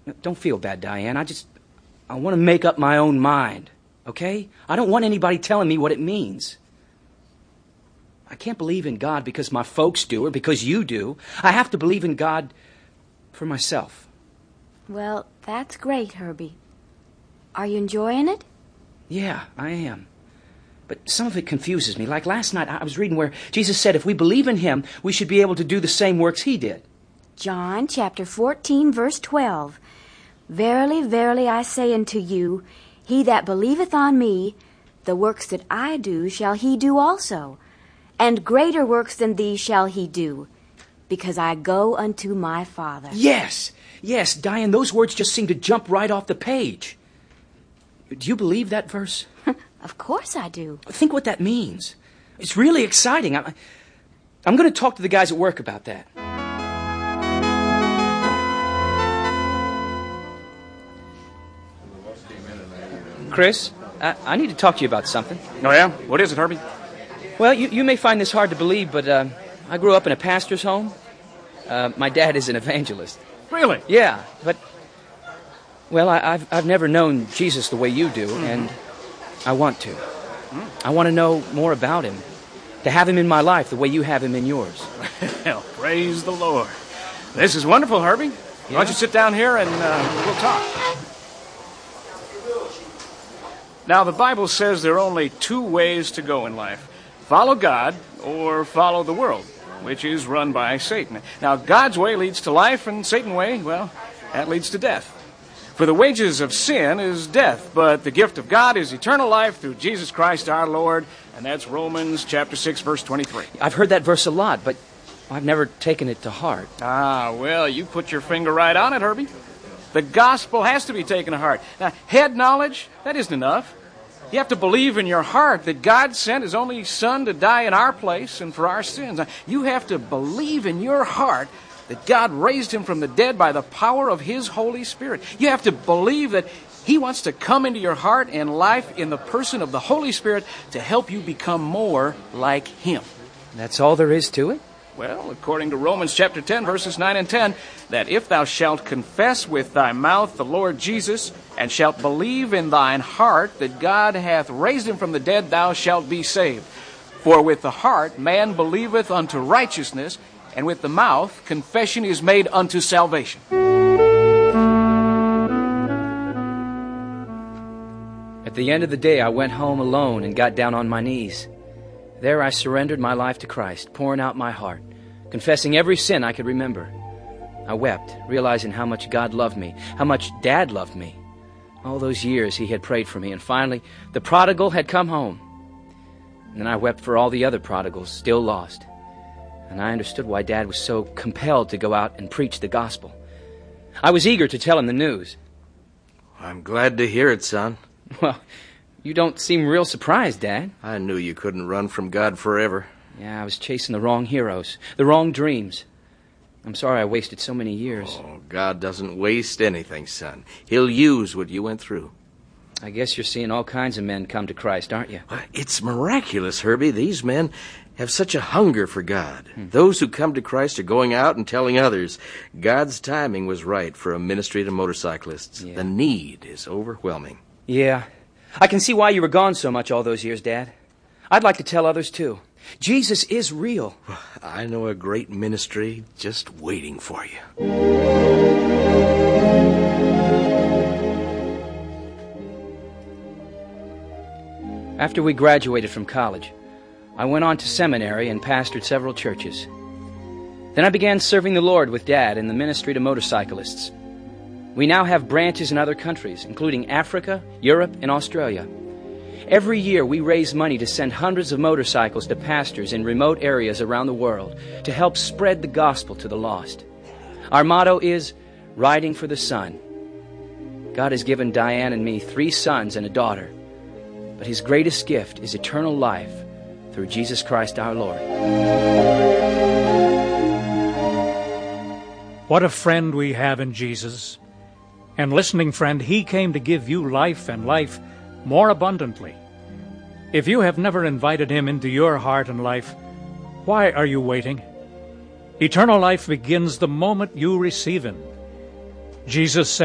Don't feel bad, Diane. I want to make up my own mind, okay? I don't want anybody telling me what it means. I can't believe in God because my folks do or because you do. I have to believe in God for myself. Well, that's great, Herbie. Are you enjoying it? Yeah, I am. But some of it confuses me. Like last night, I was reading where Jesus said if we believe in him, we should be able to do the same works he did. John chapter 14, verse 12. Verily, verily, I say unto you, he that believeth on me, the works that I do shall he do also, and greater works than these shall he do, because I go unto my Father. Yes, Diane, those words just seem to jump right off the page. Do you believe that verse? Of course I do. Think what that means. It's really exciting. I'm going to talk to the guys at work about that. Chris, I need to talk to you about something. Oh, yeah? What is it, Herbie? Well, you may find this hard to believe, but I grew up in a pastor's home. My dad is an evangelist. Really? Yeah, but, well, I've never known Jesus the way you do, and I want to. I want to know more about him, to have him in my life the way you have him in yours. Well, praise the Lord. This is wonderful, Herbie. Yeah? Why don't you sit down here and we'll talk. Now, the Bible says there are only two ways to go in life. Follow God or follow the world, which is run by Satan. Now, God's way leads to life, and Satan's way, well, that leads to death. For the wages of sin is death, but the gift of God is eternal life through Jesus Christ our Lord, and that's Romans chapter 6, verse 23. I've heard that verse a lot, but I've never taken it to heart. Ah, well, you put your finger right on it, Herbie. The gospel has to be taken to heart. Now, head knowledge, that isn't enough. You have to believe in your heart that God sent his only Son to die in our place and for our sins. Now, you have to believe in your heart that God raised him from the dead by the power of his Holy Spirit. You have to believe that he wants to come into your heart and life in the person of the Holy Spirit to help you become more like him. That's all there is to it? Well, according to Romans chapter 10, verses 9 and 10, that if thou shalt confess with thy mouth the Lord Jesus, and shalt believe in thine heart that God hath raised him from the dead, thou shalt be saved. For with the heart man believeth unto righteousness, and with the mouth confession is made unto salvation. At the end of the day, I went home alone and got down on my knees. There I surrendered my life to Christ, pouring out my heart, confessing every sin I could remember. I wept, realizing how much God loved me, how much Dad loved me. All those years he had prayed for me, and finally, the prodigal had come home. And then I wept for all the other prodigals still lost. And I understood why Dad was so compelled to go out and preach the gospel. I was eager to tell him the news. I'm glad to hear it, son. Well, you don't seem real surprised, Dad. I knew you couldn't run from God forever. Yeah, I was chasing the wrong heroes, the wrong dreams. I'm sorry I wasted so many years. Oh, God doesn't waste anything, son. He'll use what you went through. I guess you're seeing all kinds of men come to Christ, aren't you? It's miraculous, Herbie. These men have such a hunger for God. Those who come to Christ are going out and telling others. God's timing was right for a ministry to motorcyclists. Yeah. The need is overwhelming. Yeah. I can see why you were gone so much all those years, Dad. I'd like to tell others, too. Jesus is real. I know a great ministry just waiting for you. After we graduated from college, I went on to seminary and pastored several churches. Then I began serving the Lord with Dad in the ministry to motorcyclists. We now have branches in other countries, including Africa, Europe, and Australia. Every year we raise money to send hundreds of motorcycles to pastors in remote areas around the world to help spread the gospel to the lost. Our motto is, Riding for the Sun. God has given Diane and me 3 sons and a daughter, but his greatest gift is eternal life through Jesus Christ our Lord. What a friend we have in Jesus. And listening friend, he came to give you life and life more abundantly. If you have never invited him into your heart and life, why are you waiting? Eternal life begins the moment you receive him. Jesus said,